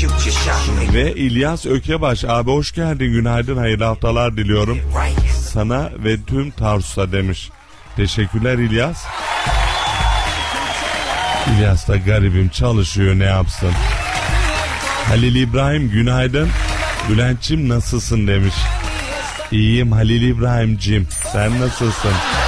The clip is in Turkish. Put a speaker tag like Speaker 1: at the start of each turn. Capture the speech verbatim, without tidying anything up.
Speaker 1: Ve İlyas Ökebaş abi hoş geldin, günaydın, hayırlı haftalar diliyorum sana ve tüm Tarsus'a demiş. Teşekkürler İlyas. İlyas da garibim çalışıyor, ne yapsın. Halil İbrahim günaydın. Bülent'cim nasılsın demiş. İyiyim Halil İbrahim'cim, sen nasılsın?